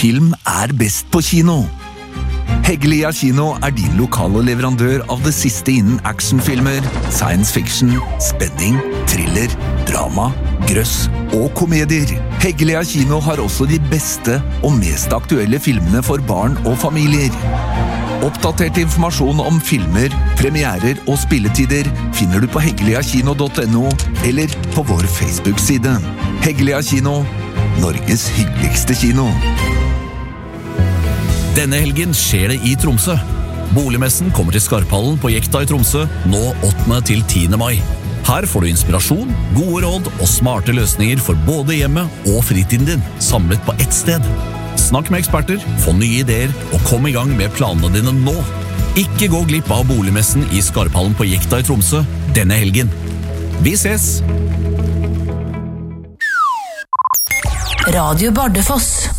film best på kino. Heggelia Kino din lokale leverandør av det siste innen actionfilmer, science fiction, spenning, thriller, drama, grøss og komedier. Heggelia Kino har også de beste og mest aktuelle filmene for barn og familier. Oppdatert informasjon om filmer, premierer og spilletider finner du på heggeliakino.no eller på vår Facebook-side. Heggelia Kino, Norges hyggeligste kino. Denne helgen skjer det i Tromsø. Boligmessen kommer til Skarphallen på Jekta i Tromsø nå 8. til 10. mai. Her får du inspirasjon, gode råd og smarte løsninger for både hjemmet og fritiden din, samlet på ett sted. Snakk med eksperter, få nye ideer og kom i gang med planene dine nå. Ikke gå glipp av boligmessen i Skarphallen på Jekta i Tromsø denne helgen. Vi ses! Radio Bardufoss.